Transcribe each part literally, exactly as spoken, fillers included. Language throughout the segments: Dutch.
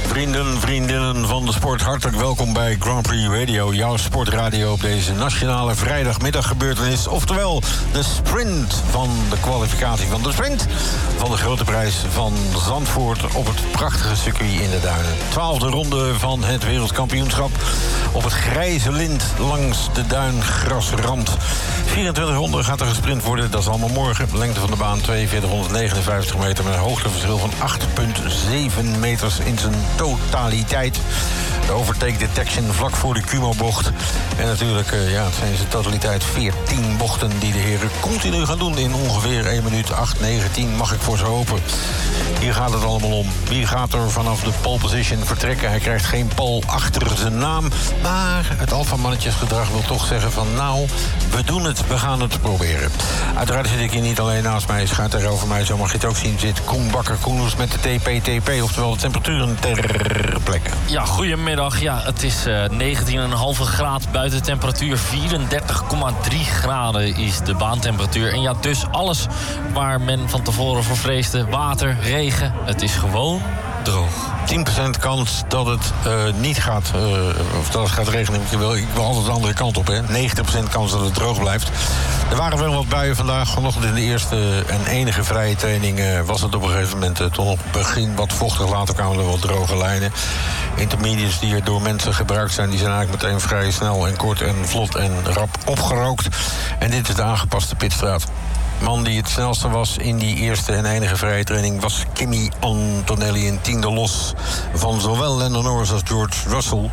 Vrienden, vriendinnen van de sport, hartelijk welkom bij Grand Prix Radio. Jouw sportradio op deze nationale vrijdagmiddaggebeurtenis. Oftewel, de sprint van de kwalificatie van de sprint van de grote prijs van Zandvoort op het prachtige circuit in de Duinen. Twaalfde ronde van het wereldkampioenschap op het grijze lint langs de duingrasrand. vierentwintig ronden gaat er gesprint worden, dat is allemaal morgen. De lengte van de baan tweeënveertighonderdnegenenvijftig meter met een hoogteverschil van acht komma zeven meters in zijn totaliteit. De overtake detection vlak voor de Kumo-bocht. En natuurlijk, uh, ja, het zijn in zijn totaliteit veertien bochten die de heren continu gaan doen in ongeveer één minuut acht, negen, tien, mag ik voor ze hopen. Hier gaat het allemaal om. Wie gaat er vanaf de pole position vertrekken? Hij krijgt geen pole achter zijn naam. Maar het alfamannetjesgedrag wil toch zeggen van nou, we doen het, we gaan het proberen. Uiteraard zit ik hier niet alleen naast mij, schuin tegenover mij, zo mag je het ook zien, zit Koen Bakker, Koenus met de T P T P, oftewel de temperaturen ter plekke. Ja, goedemiddag. Ja, het is uh, negentien komma vijf graad buiten temperatuur. vierendertig komma drie graden is de baantemperatuur. En ja, dus alles waar men van tevoren voor vreesde. Water, regen. Het is gewoon droog. tien procent kans dat het uh, niet gaat, uh, of dat het gaat regenen. Ik wil, ik wil altijd de andere kant op, hè. negentig procent kans dat het droog blijft. Er waren wel wat buien vandaag. Vanochtend in de eerste en enige vrije training uh, was het op een gegeven moment uh, toch op het begin wat vochtig. Later kwamen er wat droge lijnen. Intermediates die er door mensen gebruikt zijn, die zijn eigenlijk meteen vrij snel en kort en vlot en rap opgerookt. En dit is de aangepaste pitstraat. De man die het snelste was in die eerste en enige vrije training was Kimi Antonelli, een tiende los van zowel Lando Norris als George Russell.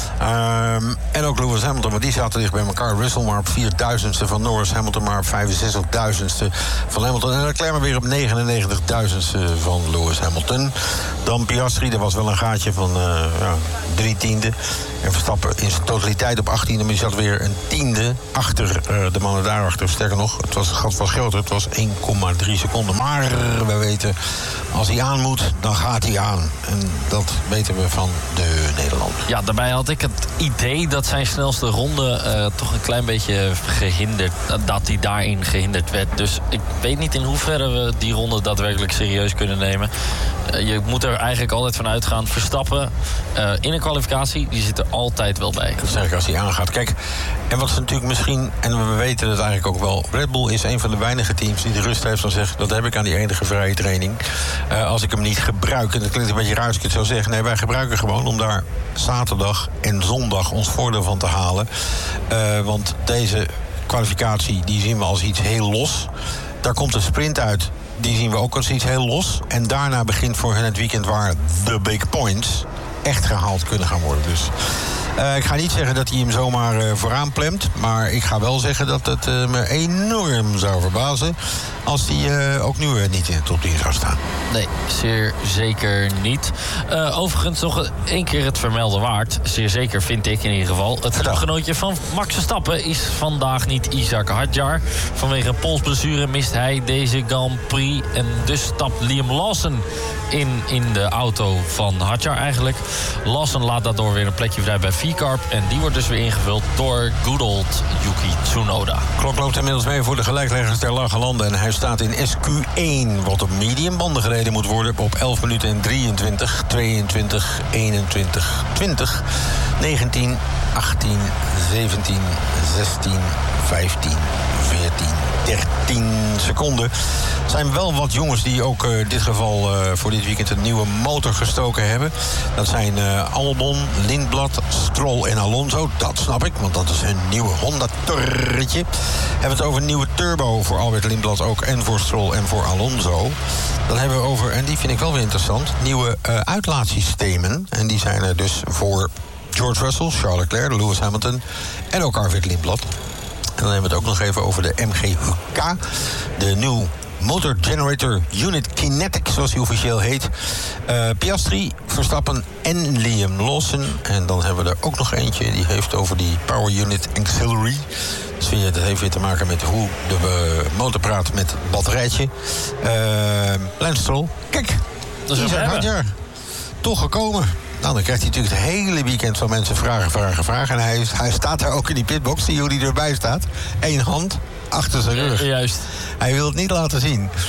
Um, en ook Lewis Hamilton, want die zaten dicht bij elkaar. Russell maar op vierduizendste van Norris, Hamilton maar op vijfenzestigduizendste van Hamilton. En Leclerc maar weer op negenennegentigduizendste van Lewis Hamilton. Dan Piastri, er was wel een gaatje van uh, ja, drie tiende. En Verstappen in zijn totaliteit op achttiende, maar die zat weer een tiende achter uh, de mannen daarachter. Sterker nog, het, was, het gat was groter, het was één komma drie seconden. Maar we weten, als hij aan moet, dan gaat hij aan. En dat weten we van de Nederlander. Ja, daarbij had ik het idee dat zijn snelste ronde uh, toch een klein beetje gehinderd, dat hij daarin gehinderd werd. Dus ik weet niet in hoeverre we die ronde daadwerkelijk serieus kunnen nemen. Uh, je moet er eigenlijk altijd van uitgaan. Verstappen uh, in een kwalificatie, die zit er altijd wel bij. Dat zeg ik als hij aangaat. Kijk, en wat is natuurlijk misschien, en we weten het eigenlijk ook wel, Red Bull is een van de weinige teams die de rust heeft van zegt, dat heb ik aan die enige vrije training. Uh, als ik hem niet gebruik, en dat klinkt een beetje raar als ik het zo zeg, nee, wij gebruiken gewoon om daar zaterdag en zondag ons voordeel van te halen. Uh, want deze kwalificatie, die zien we als iets heel los. Daar komt een sprint uit, die zien we ook als iets heel los. En daarna begint voor hen het weekend waar de big points echt gehaald kunnen gaan worden. Dus uh, ik ga niet zeggen dat hij hem zomaar uh, vooraan plemt, maar ik ga wel zeggen dat het uh, me enorm zou verbazen als hij uh, ook nu uh, niet in de top tien zou staan. Nee, zeer zeker niet. Uh, overigens nog één keer het vermelden waard. Zeer zeker vind ik in ieder geval. Het ploeggenootje van Max Verstappen is vandaag niet Isaac Hadjar. Vanwege een polsblessure mist hij deze Grand Prix. En dus stapt Liam Lawson in, in de auto van Hadjar eigenlijk. Lawson laat daardoor weer een plekje vrij bij V-Carb. En die wordt dus weer ingevuld door good old Yuki Tsunoda. Klok loopt inmiddels mee voor de gelijkleggers ter lage landen. En hij staat in S Q één, wat op medium banden gereden moet worden, op elf minuten en drieëntwintig, tweeëntwintig, eenentwintig, twintig, negentien, achttien, zeventien, zestien, vijftien, veertien, dertien seconden. Er zijn wel wat jongens die ook in uh, dit geval uh, voor dit weekend een nieuwe motor gestoken hebben. Dat zijn uh, Albon, Lindblad, Stroll en Alonso. Dat snap ik, want dat is hun nieuwe Honda-turretje. Hebben we het over een nieuwe turbo voor Albert Lindblad ook en voor Stroll en voor Alonso. Dan hebben we over, en die vind ik wel weer interessant, nieuwe uh, uitlaatsystemen. En die zijn er dus voor George Russell, Charles Leclerc, Lewis Hamilton en ook Arvid Lindblad. En dan hebben we het ook nog even over de M G H K, de nieuwe Motor Generator Unit Kinetic, zoals die officieel heet. Uh, Piastri, Verstappen en Liam Lawson. En dan hebben we er ook nog eentje, die heeft over die Power Unit Auxiliary. Dus weer, dat heeft weer te maken met hoe de uh, motor praat met het batterijtje. Uh, Lance Stroll, kijk, dat is Isaac Hadjar, toch gekomen. Nou, dan krijgt hij natuurlijk het hele weekend van mensen vragen, vragen, vragen. En hij, hij staat daar ook in die pitbox, zie je hoe hij erbij staat. Eén hand achter zijn rug. Ja, juist. Hij wil het niet laten zien.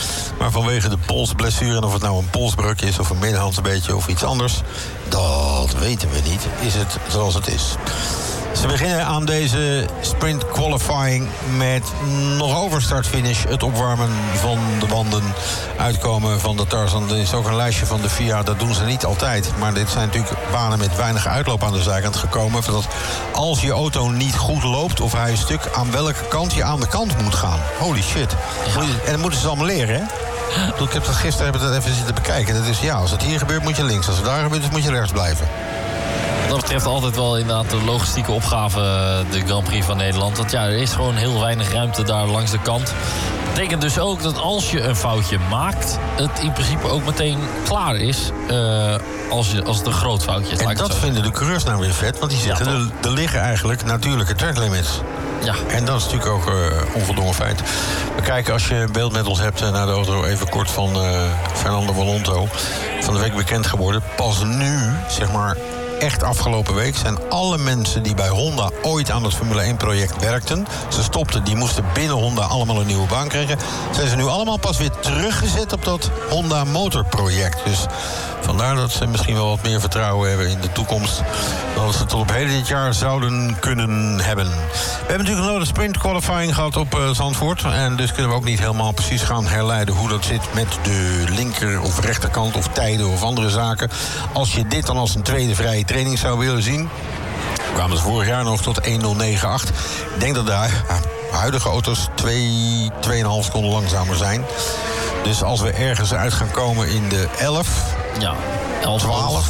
Maar vanwege de polsblessure, en of het nou een polsbreuk is of een middenhandsbeetje of iets anders, dat weten we niet, is het zoals het is. Ze beginnen aan deze sprint qualifying met nog over start-finish het opwarmen van de banden, uitkomen van de Tarzan. Er is ook een lijstje van de F I A, dat doen ze niet altijd. Maar dit zijn natuurlijk banen met weinig uitloop aan de zijkant gekomen. Zodat als je auto niet goed loopt of hij een stuk, aan welke kant je aan de kant moet gaan. Holy shit. Ja. En dat moeten ze allemaal leren, hè? Ik heb dat gisteren heb ik dat even zitten bekijken. Dat is, ja, als het hier gebeurt moet je links. Als het daar gebeurt moet je rechts blijven. Dat betreft altijd wel inderdaad de logistieke opgave, de Grand Prix van Nederland. Want ja, er is gewoon heel weinig ruimte daar langs de kant. Dat betekent dus ook dat als je een foutje maakt, het in principe ook meteen klaar is. Uh, als, je, als het een groot foutje is. En dat vinden de coureurs nou weer vet, want die zitten, ja, er, er liggen eigenlijk natuurlijke track limits. Ja. En dat is natuurlijk ook uh, onvoldongen feit. We kijken, als je beeld met ons hebt, uh, naar de auto even kort van uh, Fernando Alonso. Van de week bekend geworden. Pas nu, zeg maar, echt afgelopen week zijn alle mensen die bij Honda ooit aan het Formule één project werkten, ze stopten, die moesten binnen Honda allemaal een nieuwe baan krijgen, zijn ze nu allemaal pas weer teruggezet op dat Honda motorproject. Dus vandaar dat ze misschien wel wat meer vertrouwen hebben in de toekomst dan dat ze tot op heden dit jaar zouden kunnen hebben. We hebben natuurlijk nog de sprint qualifying gehad op uh, Zandvoort. En dus kunnen we ook niet helemaal precies gaan herleiden hoe dat zit met de linker of rechterkant of tijden of andere zaken. Als je dit dan als een tweede vrije training zou willen zien, kwamen ze vorig jaar nog tot één nul negen acht. Ik denk dat de hu- huidige auto's twee, twee komma vijf seconden langzamer zijn. Dus als we ergens uit gaan komen in de elf, ja, twaalf,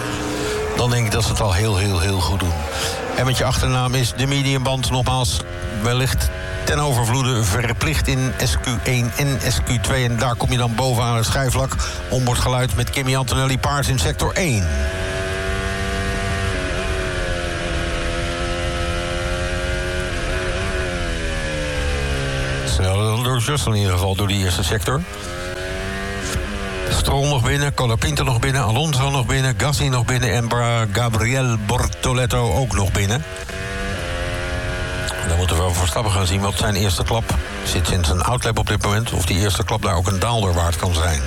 dan denk ik dat ze het al heel, heel, heel goed doen. En met je achternaam is de mediumband nogmaals wellicht ten overvloede verplicht in S Q één en S Q twee. En daar kom je dan bovenaan het schijfvlak. Onboardgeluid met Kimi Antonelli paars in sector één. Sneller dan door Russell in ieder geval, door die eerste sector. Stroll nog binnen, Colapinto nog binnen, Alonso nog binnen, Gasly nog binnen en Gabriel Bortoletto ook nog binnen. Dan moeten we over Verstappen gaan zien wat zijn eerste klap zit in zijn outlap op dit moment. Of die eerste klap daar ook een daalder waard kan zijn.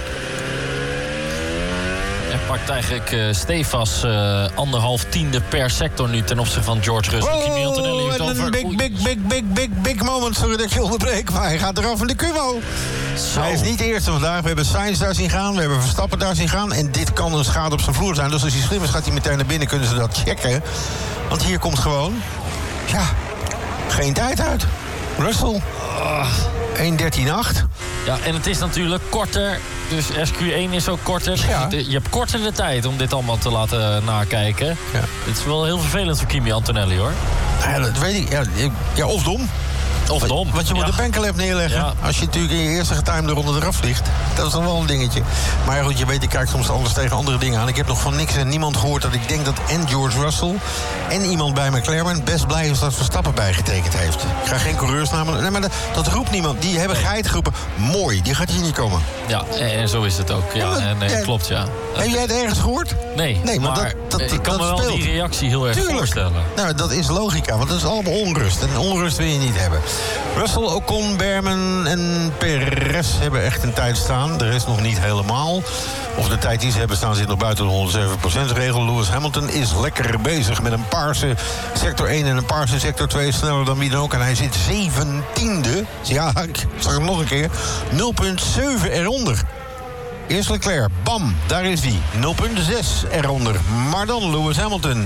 Hij pakt eigenlijk uh, stevast uh, anderhalf tiende per sector nu ten opzichte van George Russell. Oh, Kimi Antonelli heeft over... Een big, big, big, big, big, big moment. Sorry dat ik je onderbreek, maar hij gaat eraf van de Kumo. Zo. Hij is niet de eerste vandaag. We hebben Sainz daar zien gaan, we hebben Verstappen daar zien gaan. En dit kan een schade op zijn vloer zijn. Dus als hij slim is, gaat hij meteen naar binnen. Kunnen ze dat checken. Want hier komt gewoon... Ja, geen tijd uit. Russell. Uh. één dertien acht. Ja, en het is natuurlijk korter. Dus S Q één is ook korter. Ja. Je hebt korter de tijd om dit allemaal te laten nakijken. Ja. Het is wel heel vervelend voor Kimi Antonelli, hoor. Ja, dat weet ik. Ja, ja of dom. Of dom. Want je moet ja. de banklap neerleggen. Ja. Als je natuurlijk in je eerste getimede ronde eraf vliegt. Dat is dan wel een dingetje. Maar ja, goed, je weet, ik kijk soms anders tegen andere dingen aan. Ik heb nog van niks en niemand gehoord dat ik denk dat en George Russell en iemand bij McLaren best blij is dat Verstappen bijgetekend heeft. Ik ga geen coureursnamen. Nee, maar dat, dat roept niemand. Die hebben geit geroepen. Mooi, die gaat hier niet komen. Ja, en zo is het ook. Ja, ja, en, nee, ja klopt, ja. Heb jij het ergens gehoord? Nee, nee maar, maar dat, dat, ik kan dat me wel speelt. Die reactie heel erg Tuurlijk. voorstellen. Nou, dat is logica, want dat is allemaal onrust. En onrust wil je niet hebben. Russell, Ocon, Berman en Perez hebben echt een tijd staan. De rest nog niet helemaal. Of de tijd die ze hebben staan zit nog buiten de honderdzeven procent regel. Lewis Hamilton is lekker bezig met een paarse sector één en een paarse sector twee. Sneller dan wie dan ook. En hij zit zeventiende. Ja, ik zag hem nog een keer. nul komma zeven eronder. Eerst Leclerc. Bam, daar is hij. nul komma zes eronder. Maar dan Lewis Hamilton.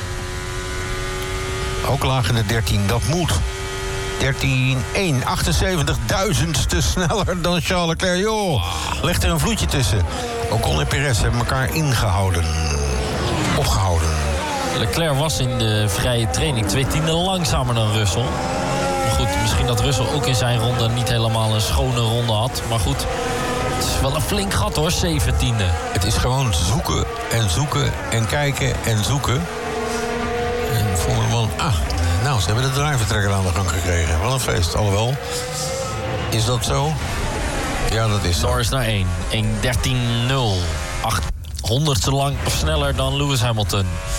Ook laag in de dertien, dat moet. dertien één, achtenzeventigduizendste sneller dan Charles Leclerc. Joh, legt er een vloedje tussen. Ocon en Perez hebben elkaar ingehouden. Opgehouden. Leclerc was in de vrije training twee tienden langzamer dan Russell. Maar goed, misschien dat Russell ook in zijn ronde niet helemaal een schone ronde had. Maar goed, het is wel een flink gat hoor, zeventiende. Het is gewoon zoeken en zoeken en kijken en zoeken. En Formule één, ah, nou, ze hebben de drivertrekker aan de gang gekregen. Wat een feest, alhoewel. Is dat zo? Ja, dat is zo. Norris naar één. één dertien nul. acht honderdste lang of sneller dan Lewis Hamilton.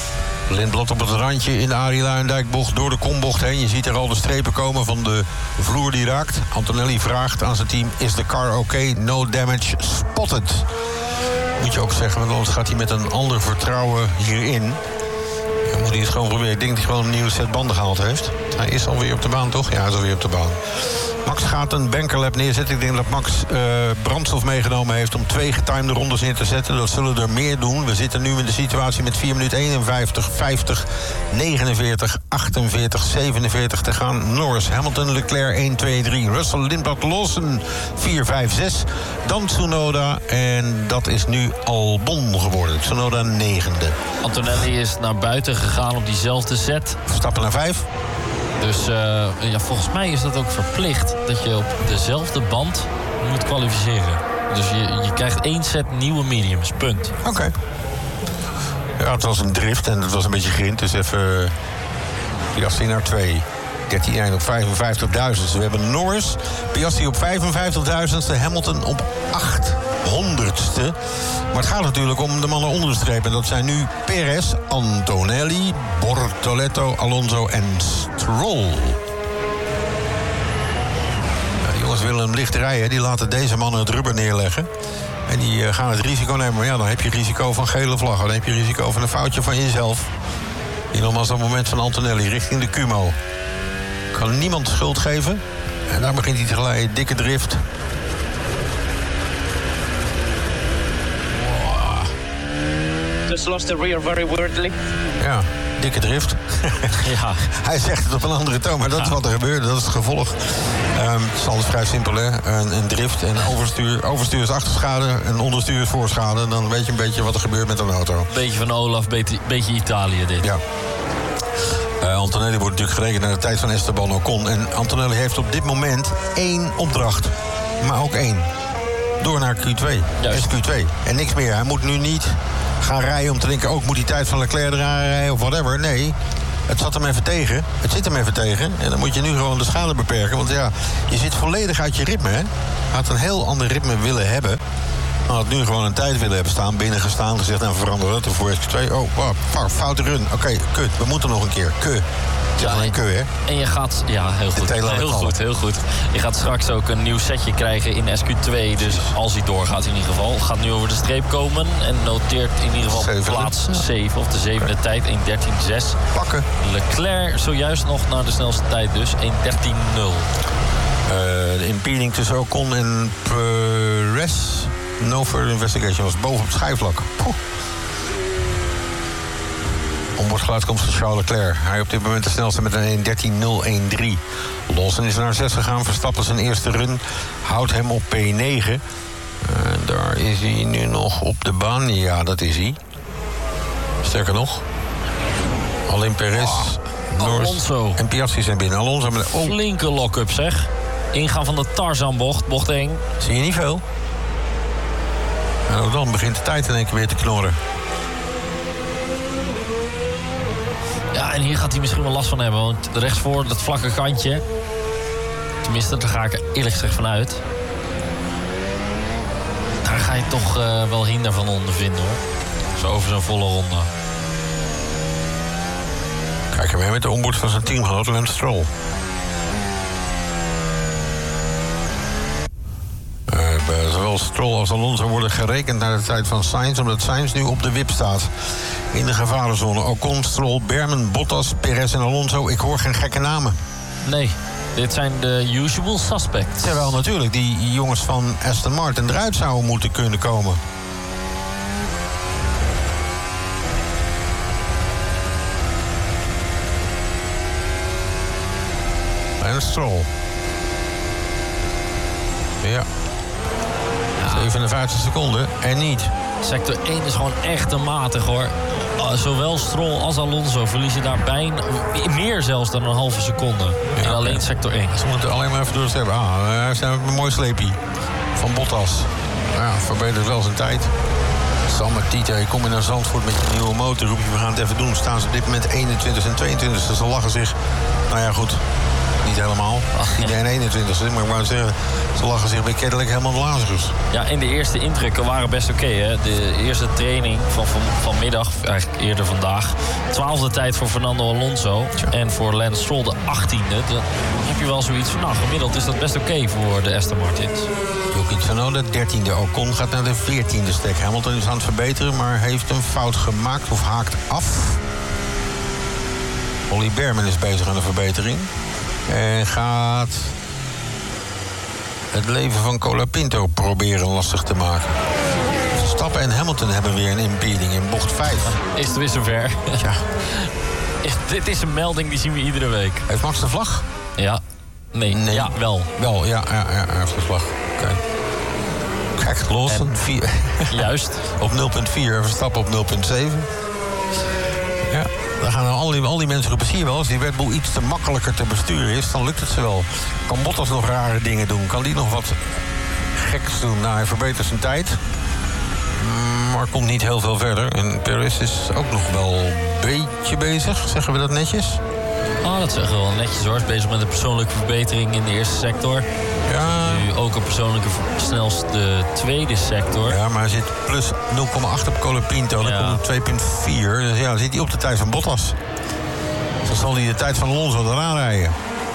Lindblad op het randje in de Arie Luijendijkbocht door de kombocht heen. Je ziet er al de strepen komen van de vloer die raakt. Antonelli vraagt aan zijn team: is de car oké? Okay? No damage spotted. Moet je ook zeggen, want anders gaat hij met een ander vertrouwen hierin. Dan moet hij het gewoon proberen. Ik denk dat hij gewoon een nieuwe set banden gehaald heeft. Hij is alweer op de baan, toch? Ja, hij is alweer op de baan. Max gaat een bankerlap neerzetten. Ik denk dat Max uh, brandstof meegenomen heeft om twee getimede rondes neer te zetten. Dat zullen er meer doen. We zitten nu in de situatie met vier minuten eenenvijftig, vijftig, negenenveertig, achtenveertig, zevenenveertig te gaan. Norris, Hamilton, Leclerc één, twee, drie. Russell, Lindblad, Lawson vier, vijf, zes. Dan Tsunoda en dat is nu Albon geworden. Tsunoda negende. Antonelli is naar buiten gegaan op diezelfde set. Verstappen naar vijf. Dus uh, ja, volgens mij is dat ook verplicht dat je op dezelfde band moet kwalificeren. Dus je, je krijgt één set nieuwe mediums, punt. Oké. Okay. Ja, het was een drift en het was een beetje grind, dus even uh, Piastri naar twee. dertien op vijfenvijftigduizend. Dus we hebben Norris, Piastri op vijfenvijftigduizendste, Hamilton op achthonderdste. Maar het gaat natuurlijk om de mannen onder de streep. En dat zijn nu Perez, Antonelli, Bortoletto, Alonso en Stroll. Ja, die jongens willen hem licht rijden. Die laten deze mannen het rubber neerleggen. En die uh, gaan het risico nemen. Maar ja, dan heb je risico van gele vlaggen. Dan heb je risico van een foutje van jezelf. Hier nogmaals dat moment van Antonelli richting de Cumo. Kan niemand schuld geven. En daar begint hij te glijden. Dikke drift. Just lost the rear very weirdly. Ja, dikke drift. Ja. Hij zegt het op een andere toon, maar dat is wat er gebeurde. Dat is het gevolg. Um, het is alles vrij simpel, hè. Een, een drift en overstuur. Overstuur is achterschade en onderstuur is voorschade. Dan weet je een beetje wat er gebeurt met een auto. Beetje van Olaf, beetje, beetje Italië dit. Ja. Uh, Antonelli wordt natuurlijk gerekend naar de tijd van Esteban Ocon. En Antonelli heeft op dit moment één opdracht. Maar ook één. Door naar Q twee. Juist. S Q twee. En niks meer. Hij moet nu niet gaan rijden om te denken... ook moet die tijd van Leclerc eraan rijden of whatever. Nee, het zat hem even tegen. Het zit hem even tegen. En dan moet je nu gewoon de schade beperken. Want ja, je zit volledig uit je ritme. Hè? Hij had een heel ander ritme willen hebben. Hij had nu gewoon een tijd willen hebben staan. Binnengestaan, gezegd, nou veranderen dat voor S Q twee. Oh, wow, foute run. Oké, okay, kut. We moeten nog een keer. Ke. Ja, alleen keu, hè? En je gaat... Ja, heel goed. Heel goed, heel goed. Je gaat straks ook een nieuw setje krijgen in S Q twee. Dus als hij doorgaat in ieder geval. Gaat nu over de streep komen. En noteert in ieder geval zevende. Plaats zeven. Of de zevende okay. tijd. één dertien zes. Pakken. Leclerc zojuist nog naar de snelste tijd dus. één dertien nul. Uh, de impeding tussen Ocon en Perez. No further investigation. Was boven op het schijfvlak. Poeh. Onboordgeluidkomst van Charles Leclerc. Hij op dit moment de snelste met een één dertien nul één-drie. Lawson is naar zes gegaan. Verstappen zijn eerste run. Houdt hem op P negen. Uh, daar is hij nu nog op de baan. Ja, dat is hij. Sterker nog. Alleen Perez, oh, Norris Alonso en Piastri zijn binnen. Alonso met oh. Flinke lock-up, zeg. Ingaan van de Tarzanbocht, bocht één. Zie je niet veel. En ook dan begint de tijd in één keer weer te knorren. Ja, en hier gaat hij misschien wel last van hebben. Want rechtsvoor, dat vlakke kantje... Tenminste, daar ga ik er eerlijk gezegd van uit. Daar ga je toch uh, wel hinder van ondervinden, hoor. Zo over zo'n volle ronde. Kijk hem mee met de onboard van zijn teamgenoot Lance Stroll. Uh, zowel Stroll als Alonso worden gerekend naar de tijd van Sainz... omdat Sainz nu op de wip staat. In de gevarenzone. Ocon, Stroll, Berman, Bottas, Perez en Alonso. Ik hoor geen gekke namen. Nee, dit zijn de usual suspects. Terwijl natuurlijk die jongens van Aston Martin eruit zouden moeten kunnen komen. En Stroll. Ja. zevenenvijftig seconden en niet. Sector één is gewoon echt te matig, hoor. Uh, zowel Stroll als Alonso verliezen daar bijna... meer zelfs dan een halve seconde. Ja, en alleen sector één. Ze moeten alleen maar even door het hebben. Ah, hij heeft een mooi sleepie van Bottas. Ja, verbetert wel zijn tijd. Sam met Tite, je komt in naar Zandvoort met je nieuwe motor. Roep je, we gaan het even doen. Staan ze op dit moment eenentwintig en tweeëntwintig. Dus ze lachen zich. Nou ja, goed. niet helemaal. achttiende en eenentwintigste. Maar ik wou zeggen, ze lachen zich bij Cadillac helemaal de Lazarus. Ja, en de eerste indrukken waren best oké. Okay, de eerste training van, van vanmiddag, eigenlijk eerder vandaag. twaalfde tijd voor Fernando Alonso. Ja. En voor Lance Stroll de achttiende. Dan heb je wel zoiets van, nou, gemiddeld is dat best oké okay voor de Aston Martins. Yuki Tsunoda, dertiende. Ocon gaat naar de veertiende stek. Hamilton is aan het verbeteren, maar heeft een fout gemaakt of haakt af. Ollie Bearman is bezig aan de verbetering. En gaat het leven van Colapinto proberen lastig te maken. Verstappen en Hamilton hebben weer een impeding in bocht vijf. Is het weer zover? Ja. Is, dit is een melding, die zien we iedere week. Heeft Max de vlag? Ja. Nee. Nee. Ja, wel. Wel, ja, ja, ja hij heeft de vlag. Oké. Okay. Kijk, Lawson, En... vier. Juist. Op nul komma vier, Verstappen op nul komma zeven. Ja. Dan gaan al die, al die mensen op plezier wel. Als die Red Bull iets te makkelijker te besturen is, dan lukt het ze wel. Kan Bottas nog rare dingen doen? Kan die nog wat geks doen? Nou, hij verbetert zijn tijd. Maar komt niet heel veel verder. En Perez is ook nog wel een beetje bezig. Zeggen we dat netjes? Oh, dat zeggen we wel netjes hoor. Is bezig met een persoonlijke verbetering in de eerste sector. Ja. Nu ook een persoonlijke snelst de tweede sector. Ja, maar hij zit plus nul komma acht op Colapinto. Dan Ja. komt op twee komma vier. Dus ja, dan zit hij op de tijd van Bottas. Dan zal hij de tijd van Alonso eraan rijden.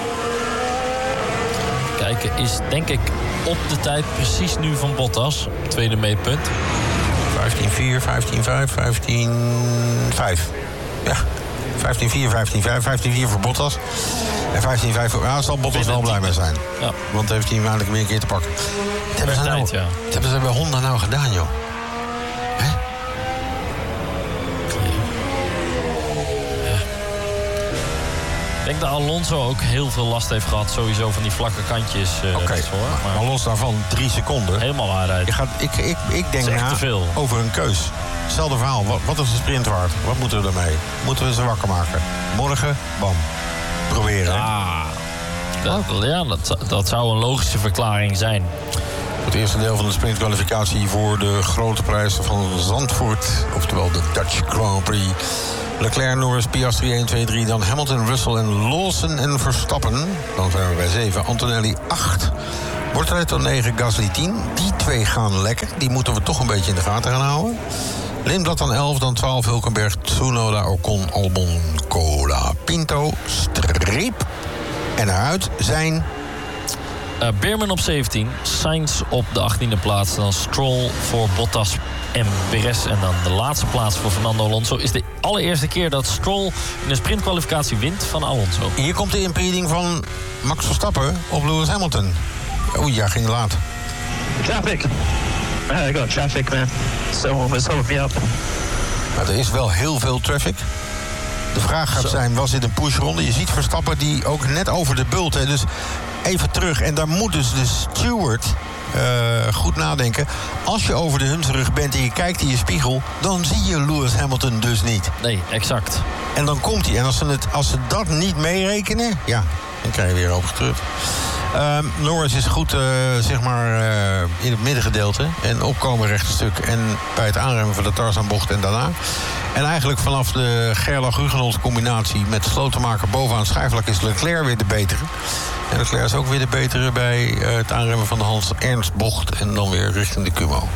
Kijken is denk ik op de tijd precies nu van Bottas. Tweede meetpunt. vijftien vier, vijftien vijf, vijftien vijf. Ja, vijftien vier, vijftien vijf, vijftien vier voor Bottas. En vijftien vijf voor... Ja, zal Bottas wel blij mee zijn. Ja. Want heeft hij hem eigenlijk weer een keer te pakken. Wat hebben ze nou, tijd, ja. wat hebben ze bij Honda nou gedaan, joh? Hè? Ik denk dat Alonso ook heel veel last heeft gehad. Sowieso van die vlakke kantjes. Uh, Oké, okay. maar, maar los daarvan drie seconden. Helemaal aanrijden. Je gaat, ik, ik, ik denk na over een keus. Hetzelfde verhaal. Wat, wat is de sprint waard? Wat moeten we ermee? Moeten we ze wakker maken? Morgen, bam. Proberen. Ja, dat, ja dat, dat zou een logische verklaring zijn. Het eerste deel van de sprintkwalificatie voor de grote prijs van Zandvoort. Oftewel de Dutch Grand Prix. Leclerc, Norris, Piastri één, twee, drie. Dan Hamilton, Russell en Lawson en Verstappen. Dan zijn we bij zeven. Antonelli acht. Bortoleto negen, Gasly tien. Die twee gaan lekker. Die moeten we toch een beetje in de gaten gaan houden. Lindblad dan elf, dan twaalf. Hulkenberg, Tsunoda, Ocon, Albon, Colapinto. Streep. En eruit zijn... Uh, Beerman op zeventien. Sainz op de achttiende plaats. Dan Stroll voor Bottas en Perez. En dan de laatste plaats voor Fernando Alonso. Is de allereerste keer dat Stroll in een sprintkwalificatie wint van Alonso. Hier komt de impeding van Max Verstappen op Lewis Hamilton. Oeh, ja, ging laat. Traffic. I got traffic, man. Someone was holding me up. Maar er is wel heel veel traffic. De vraag gaat Zo. zijn, was dit een pushronde? Je ziet Verstappen die ook net over de bult. Hè, dus even terug. En daar moet dus de steward uh, goed nadenken. Als je over de hunterug bent en je kijkt in je spiegel, dan zie je Lewis Hamilton dus niet. Nee, exact. En dan komt hij. En als ze, het, als ze dat niet meerekenen, ja, dan krijg je weer hoop terug. Uh, Norris is goed, uh, zeg maar, uh, in het middengedeelte. En opkomen rechte stuk. En bij het aanremmen van de Tarzanbocht en daarna. En eigenlijk vanaf de Gerlach-Hugenholz combinatie met slotenmaker bovenaan het schijfvlak is Leclerc weer de betere. En Leclerc is ook weer de betere bij uh, het aanremmen van de Hans Ernst-bocht. En dan weer richting de Cumo.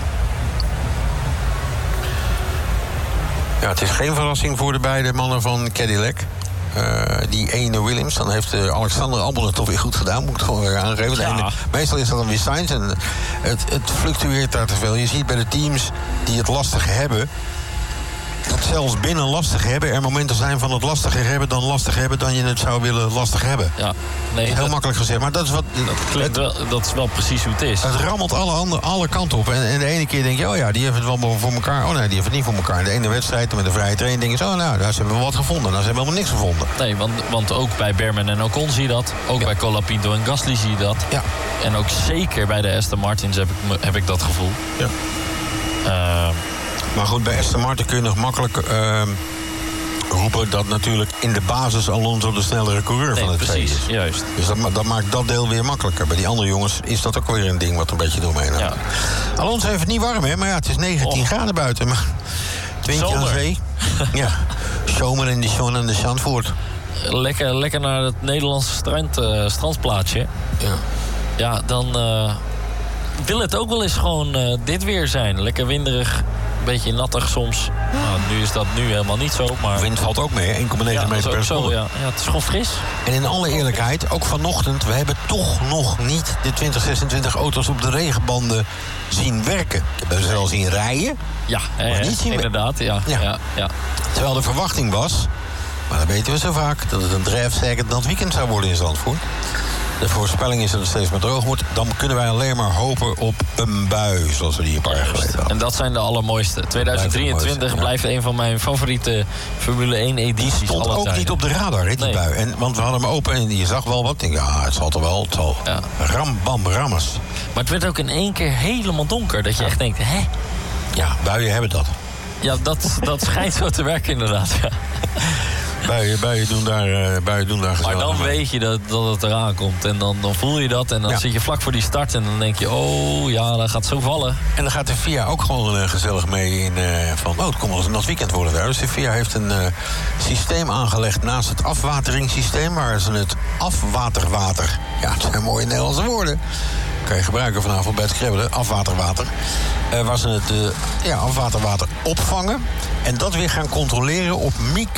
Ja, het is geen verrassing voor de beide mannen van Cadillac. Uh, die ene Williams, dan heeft uh, Alexander Albon het toch weer goed gedaan, moet ik gewoon weer aangeven. Ja. Ene, meestal is dat dan weer Sainz en het, het fluctueert daar te veel. Je ziet bij de teams die het lastig hebben, dat zelfs binnen lastig hebben er momenten zijn van het lastiger hebben dan lastig hebben dan je het zou willen lastig hebben. Ja, nee, heel dat, makkelijk gezegd, maar dat is wat. Dat, klinkt wel, dat is wel precies hoe het is. Het rammelt alle, andere, alle kanten op. En, en de ene keer denk je, oh ja, die heeft het wel voor elkaar. Oh nee, die heeft het niet voor elkaar. De ene wedstrijd met een vrije training denk je, oh nou, daar hebben we wat gevonden. Nou, ze hebben helemaal niks gevonden. Nee, want, want ook bij Bearman en Ocon zie je dat. Ook ja. bij Colapinto en Gasly zie je dat. Ja. En ook zeker bij de Aston Martins heb ik, heb ik dat gevoel. Ja. Uh, Maar goed, bij Aston Martin kun je nog makkelijk uh, roepen dat natuurlijk in de basis Alonso de snellere coureur nee, van het precies, veld is. Juist. Dus dat, dat maakt dat deel weer makkelijker. Bij die andere jongens is dat ook weer een ding wat een beetje doorheen gaat. Ja. Alonso heeft het niet warm, hè? Maar ja, het is negentien oh. graden buiten. Maar het windje aan zee. Ja, zomer in de zon en de Zandvoort. lekker, lekker naar het Nederlandse strand, uh, strandplaatsje. Ja, ja dan uh, wil het ook wel eens gewoon uh, dit weer zijn. Lekker winderig, een beetje nattig soms. Nou, nu is dat nu helemaal niet zo. Maar wind valt ook mee, één komma negen ja, meter per seconde. Ja. ja, het is gewoon fris. En in alle eerlijkheid, ook vanochtend, we hebben toch nog niet de twintig zesentwintig auto's op de regenbanden zien werken. Ik heb ze wel zien rijden. Ja, maar eh, niet zien inderdaad. Ja, ja. Ja, ja. Terwijl de verwachting was, maar dat weten we zo vaak, dat het een drijfsterk dat weekend zou worden in Zandvoort. De voorspelling is dat het steeds maar droog wordt. Dan kunnen wij alleen maar hopen op een bui, zoals we die een paar jaar geleden hadden. En dat zijn de allermooiste. tweeduizend drieëntwintig blijft, ja. blijft een van mijn favoriete Formule één edities. Die stond ook niet op de radar, hè, die nee. bui. En, want we hadden hem open en je zag wel wat. Ik denk, ja, het zal toch wel. Het zal ja. ram, bam, rammes. Maar het werd ook in één keer helemaal donker. Dat je ja. echt denkt, hè? Ja, buien hebben dat. Ja, dat, dat schijnt zo te werken inderdaad, ja. Buien, buien doen daar, uh, buien doen daar Maar dan mee. weet je dat, dat het eraan komt. En dan, dan voel je dat. En dan ja. zit je vlak voor die start. En dan denk je, oh ja, dat gaat zo vallen. En dan gaat de F I A ook gewoon uh, gezellig mee in uh, van... oh, het komt wel eens een nat weekend worden daar. Dus de F I A heeft een uh, systeem aangelegd naast het afwateringssysteem... waar ze het afwaterwater... ja, het zijn mooie Nederlandse woorden... kan je gebruiken vanavond bij het kribbelen, afwaterwater. Uh, waar ze het uh, ja, afwaterwater opvangen... en dat weer gaan controleren op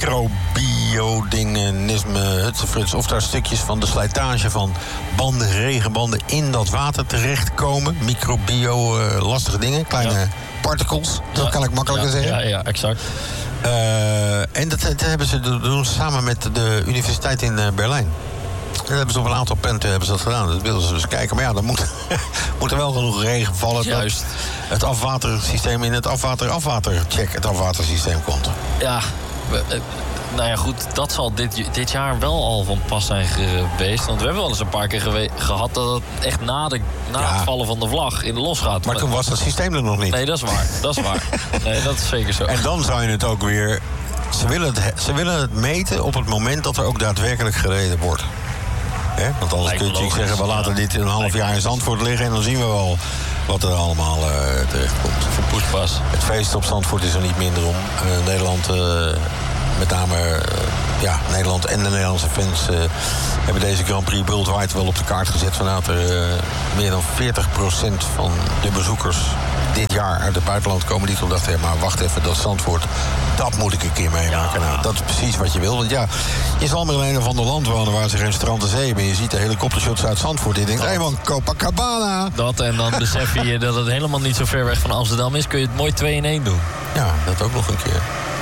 microbiodingenisme, hutsefruts... of daar stukjes van de slijtage van banden, regenbanden... in dat water terechtkomen. Microbio, uh, lastige dingen, kleine ja. particles. Dat ja. kan ik makkelijker ja, zeggen. Ja, ja, exact. Uh, en dat, dat hebben ze dat doen ze samen met de universiteit in uh, Berlijn. Dat hebben ze op een aantal punten hebben ze dat gedaan. Dat wilden ze dus kijken. Maar ja, dan moet, moet er wel genoeg regen vallen... Juist. dat het afwatersysteem in het afwater-afwatercheck... het afwatersysteem komt. Ja, we, uh, nou ja, goed. Dat zal dit, dit jaar wel al van pas zijn geweest. Want we hebben wel eens een paar keer gewe- gehad... dat het echt na, de, na ja. het vallen van de vlag in de los gaat. Maar toen was het systeem er nog niet. Nee, dat is waar. Dat is waar. Nee, dat is zeker zo. En dan zou je het ook weer... Ze willen het, ze willen het meten op het moment dat er ook daadwerkelijk gereden wordt. He? Want anders kun je natuurlijk zeggen, we laten dit een half jaar in Zandvoort liggen... en dan zien we wel wat er allemaal uh, terecht komt. Verpoespas. Het feest op Zandvoort is er niet minder om. Uh, Nederland, uh, met name uh, ja, Nederland en de Nederlandse fans... Uh, hebben deze Grand Prix Worldwide wel op de kaart gezet... vanuit er uh, meer dan veertig procent van de bezoekers... dit jaar uit het buitenland komen die toen dachten... Ja, maar wacht even, dat Zandvoort, dat moet ik een keer meemaken. Ja. Nou, dat is precies wat je wil. Want ja, je zal maar in een of ander land wonen... waar ze geen strand en zee hebben. Je ziet de helikoptershots uit Zandvoort. Je denkt, hé hey man, Copacabana. Dat en dan besef je dat het helemaal niet zo ver weg van Amsterdam is... kun je het mooi twee in één doen. Ja, dat ook nog een keer.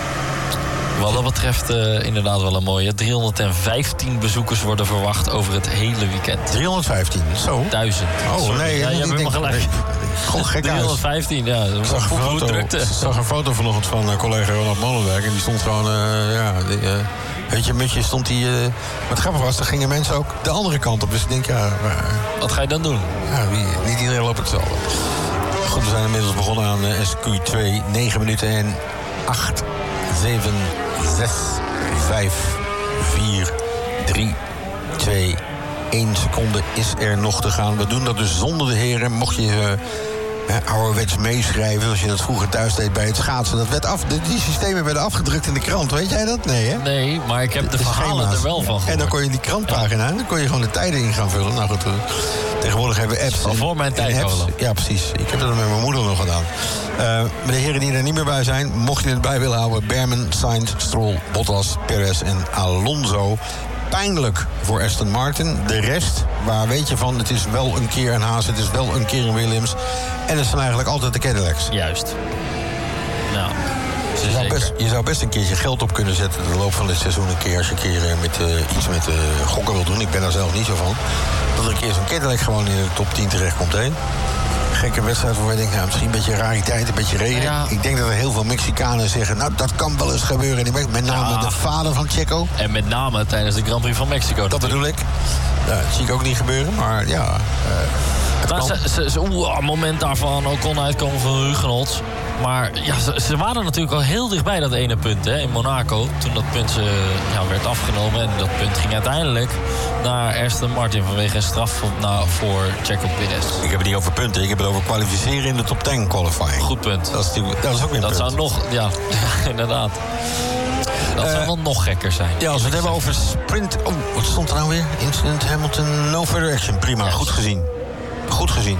Wat dat betreft uh, inderdaad wel een mooie. driehonderdvijftien bezoekers worden verwacht over het hele weekend. driehonderdvijftien, zo? Duizend. Oh, Sorry. nee. Ja, je hebt helemaal gelijk. Gewoon gek driehonderdvijftig, ja. Ik zag een foto, drukte. Ik zag een foto vanochtend van uh, collega Ronald Molenberg. En die stond gewoon, uh, ja... Die, uh, weet je, mutje stond die... Uh, wat grappig was, dan gingen mensen ook de andere kant op. Dus ik denk, ja... Uh, wat ga je dan doen? Ja, wie, niet iedereen loopt hetzelfde. Goed, we zijn inmiddels begonnen aan uh, S Q twee. negen minuten en acht, zeven, zes, vijf, vier, drie, twee, één seconde is er nog te gaan. We doen dat dus zonder de heren. Mocht je uh, uh, ouderwets meeschrijven, zoals je dat vroeger thuis deed bij het schaatsen. Dat werd af, die systemen werden afgedrukt in de krant. Weet jij dat? Nee, hè? Nee, maar ik heb de, de verhalen schema's er wel van gehoord. En dan kon je die krantpagina, dan kon je gewoon de tijden in gaan vullen. Nou goed, uh, tegenwoordig hebben we apps. Van voor mijn tijd, ja, precies. Ik heb dat met mijn moeder nog gedaan. Uh, maar de heren die er niet meer bij zijn, mocht je het bij willen houden... Berman, Sainz, Stroll, Bottas, Perez en Alonso. Pijnlijk voor Aston Martin. De rest, waar weet je van, het is wel een keer een Haas, het is wel een keer een Williams. En het zijn eigenlijk altijd de Cadillacs. Juist. Nou, je zou, best, je zou best een keertje geld op kunnen zetten de loop van dit seizoen een keer. Als je een keer met, uh, iets met uh, gokken wil doen. Ik ben daar zelf niet zo van. Dat er een keer zo'n Cadillac gewoon in de top tien terecht komt heen. Gekke wedstrijd waar je denkt, nou, misschien een beetje rariteit, een beetje regen. Ja. Ik denk dat er heel veel Mexicanen zeggen, nou, dat kan wel eens gebeuren. Met name ja. de vader van Checo. En met name tijdens de Grand Prix van Mexico. Dat bedoel ik. Ja, dat zie ik ook niet gebeuren, maar ja... Uh, nou, ze, ze, ze, oeh, een moment daarvan ook kon uitkomen van Hugenholtz. Maar ja, ze, ze waren natuurlijk al heel dichtbij dat ene punt hè, in Monaco. Toen dat punt uh, ja, werd afgenomen. En dat punt ging uiteindelijk naar Aston Martin vanwege een straf nou, voor Checo Perez. Ik heb het niet over punten, ik heb het over kwalificeren in de top tien qualifying. Goed punt. Dat is, die, dat is ook weer een dat punt. zou nog, ja, inderdaad. Dat zou uh, wel nog gekker zijn. Ja, als we het hebben over sprint... Oh, wat stond er nou weer? Incident Hamilton, no further action. Prima, yes. Goed gezien. Goed gezien.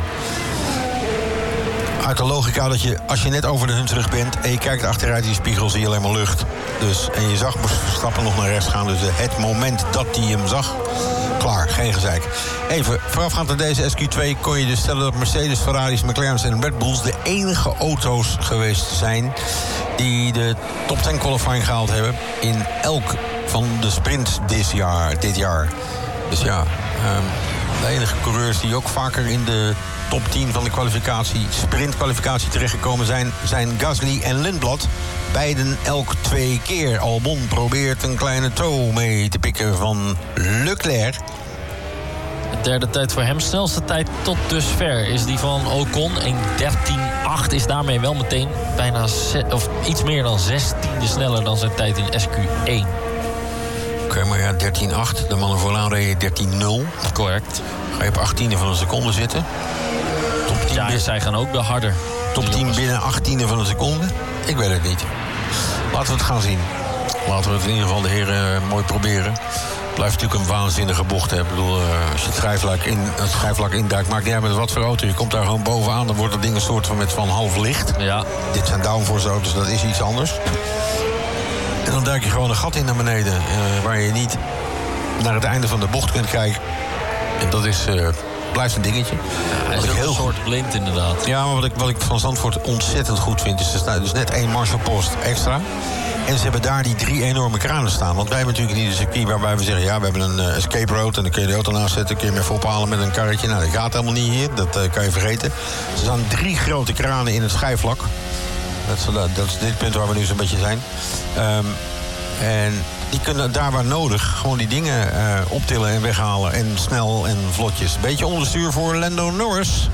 Uit de logica dat je, als je net over de Hunsrug bent... en je kijkt achteruit in die spiegel, zie je alleen maar lucht. Dus, en je zag Verstappen nog naar rechts gaan. Dus het moment dat hij hem zag... klaar, geen gezeik. Even, voorafgaand aan deze S Q twee kon je dus stellen... dat Mercedes, Ferraris, McLaren's en Red Bulls... de enige auto's geweest zijn... die de top tien qualifying gehaald hebben... in elk van de sprints dit jaar. Dit jaar. Dus ja, um, de enige coureurs die ook vaker in de top tien van de kwalificatie... sprintkwalificatie terechtgekomen zijn... zijn Gasly en Lindblad. Beiden elk twee keer. Albon probeert een kleine toe mee te pikken van Leclerc. De derde tijd voor hem, snelste tijd tot dusver, is die van Ocon. één dertien acht is daarmee wel meteen bijna ze- of iets meer dan zestiende sneller dan zijn tijd in S Q één. Oké, okay, maar ja, dertien acht. De mannen vooraan reden dertien nul. Correct. Ga je op achttiende van een seconde zitten? Top tien ja, zij gaan ook wel harder. Top tien binnen achttiende van een seconde? Ik weet het niet. Laten we het gaan zien. Laten we het in ieder geval de heren mooi proberen. Het blijft natuurlijk een waanzinnige bocht. Hè. Ik bedoel, als je het schijfvlak, in, het schijfvlak induikt, maakt niet uit met wat voor auto. Je komt daar gewoon bovenaan, dan wordt dat ding een soort van met van half licht. Ja. Dit zijn downforce auto's, dat is iets anders. En dan duik je gewoon een gat in naar beneden, uh, waar je niet naar het einde van de bocht kunt kijken. En dat is, uh, blijft een dingetje. Ja, hij is ook heel een soort blind inderdaad. Ja, maar wat ik, wat ik van Zandvoort ontzettend goed vind... is er staat dus net één marshalpost extra. En ze hebben daar die drie enorme kranen staan. Want wij hebben natuurlijk niet een circuit waarbij we zeggen... ja, we hebben een uh, escape road en dan kun je de auto naast zetten... kun je hem even ophalen met een karretje. Nou, dat gaat helemaal niet hier, dat uh, kan je vergeten. Er staan drie grote kranen in het schijfvlak. Dat is, uh, dat is dit punt waar we nu zo'n beetje zijn. Um, en die kunnen daar waar nodig gewoon die dingen uh, optillen en weghalen. En snel en vlotjes. Beetje onderstuur voor Lando Norris.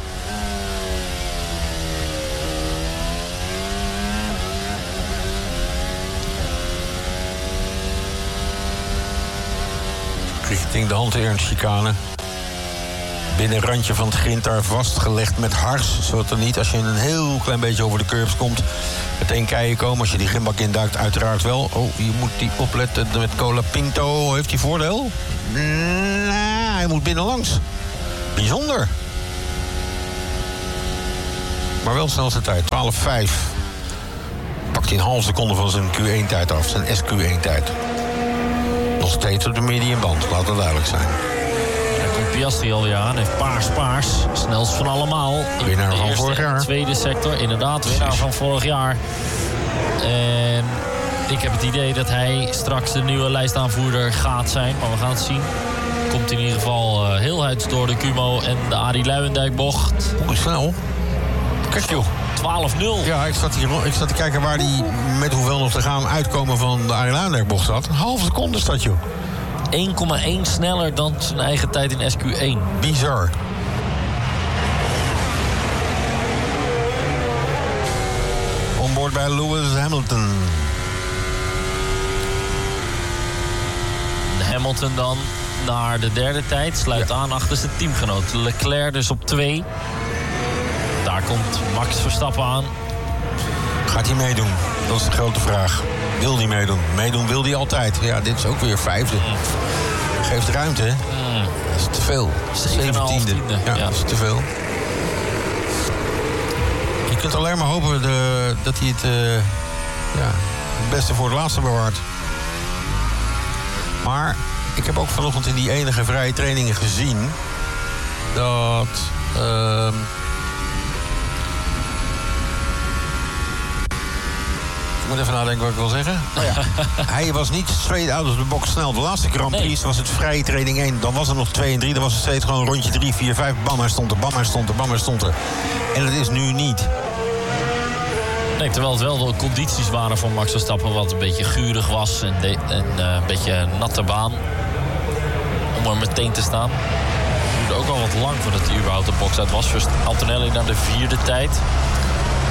Richting de Hand-Ernst-chicane. Binnen het randje van het grind daar vastgelegd met hars. Zodat er niet, als je een heel klein beetje over de curbs komt... meteen keien komen. Als je die grimbak induikt, uiteraard wel. Oh, je moet die opletten met Cola Pinto. Heeft hij voordeel? Nee, hij moet binnenlangs. Bijzonder. Maar wel snelste tijd, twaalf vijf. Pakt hij een half seconde van zijn Q één tijd af. Zijn S Q één tijd. Nog steeds op de mediumband, laat het duidelijk zijn. Daar komt Piastri alweer aan, heeft paars, paars. Snelst van allemaal. Winnaar van vorig jaar. Tweede sector, inderdaad, winnaar van vorig jaar. En ik heb het idee dat hij straks de nieuwe lijstaanvoerder gaat zijn. Maar we gaan het zien. Komt in ieder geval uh, heel huids door de Kumo en de Arie Luijendijk bocht. Hoe snel? Kijk joh. twaalf nul. Ja, ik zat, hier, ik zat te kijken waar die met hoeveel nog te gaan uitkomen van de Arie Luijendijk bocht zat. Een halve seconde staat joh. één komma één sneller dan zijn eigen tijd in S Q één. Bizar. Onboord bij Lewis Hamilton. Hamilton dan naar de derde tijd. Sluit ja. aan achter zijn teamgenoot. Leclerc dus op twee. Daar komt Max Verstappen aan. Gaat hij meedoen? Dat is de grote vraag. Wil hij meedoen? Meedoen wil hij altijd. Ja, dit is ook weer vijfde. Mm. Geeft ruimte, hè? Mm. Dat is te veel. zeventiende. Ja, ja, dat is te veel. Je kunt alleen maar hopen de, dat hij het, uh, ja, het beste voor het laatste bewaart. Maar ik heb ook vanochtend in die enige vrije trainingen gezien... dat... Uh, Ik moet even nadenken wat ik wil zeggen. Oh ja. Hij was niet straight out of the box snel. De laatste Grand Prix nee. was het vrije training één. Dan was er nog twee en drie. Dan was het steeds gewoon rondje drie, vier, vijf. Bam, hij stond er, bam, hij stond er, bam, hij stond er. En dat is nu niet. Nee, terwijl het wel de condities waren voor Max Verstappen... wat een beetje gurig was en, de, en uh, een beetje een natte baan. Om er meteen te staan. Het duurde ook al wat lang voordat hij überhaupt de box uit was. First Antonelli naar de vierde tijd.